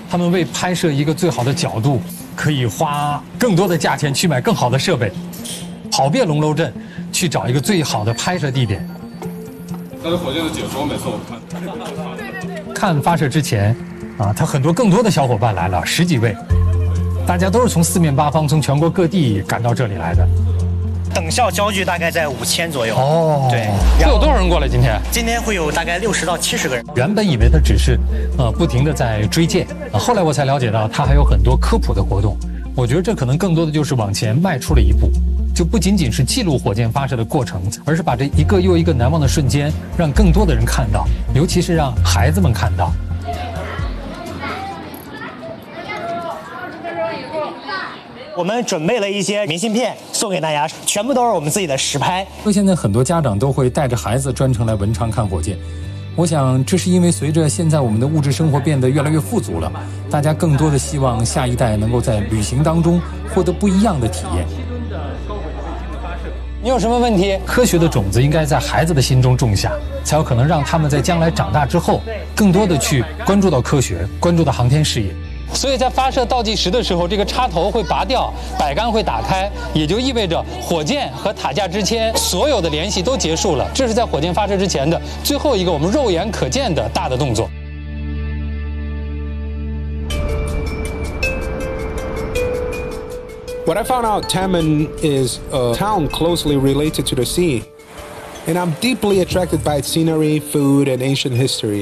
他们为拍摄一个最好的角度，可以花更多的价钱去买更好的设备，跑遍龙楼镇去找一个最好的拍摄地点。 它的火箭的解说，每次我看发射之前，他很多更多的小伙伴来了，10几位，大家都是从四面八方、从全国各地赶到这里来的。 等效焦距大概在5000左右。 哦， 对。 会有多少人过来？今天会有大概60到70个人。 原本以为他只是不停地在追箭，后来我才了解到他还有很多科普的活动。我觉得这可能更多的就是往前迈出了一步，就不仅仅是记录火箭发射的过程，而是把这一个又一个难忘的瞬间让更多的人看到，尤其是让孩子们看到。 我们准备了一些明信片送给大家，全部都是我们自己的实拍。 现在很多家长都会带着孩子专程来文昌看火箭，我想这是因为随着现在我们的物质生活变得越来越富足了，大家更多的希望下一代能够在旅行当中获得不一样的体验。你有什么问题？科学的种子应该在孩子的心中种下，才有可能让他们在将来长大之后，更多的去关注到科学，关注到航天事业。所以在发射倒计时的时候，这个插头会拔掉，摆杆会打开，也就意味着火箭和塔架之间所有的联系都结束了。这是在火箭发射之前的最后一个我们肉眼可见的大的动作。 What I found out, Taman is a town closely related to the sea, and I'm deeply attracted by its scenery, food, and ancient history.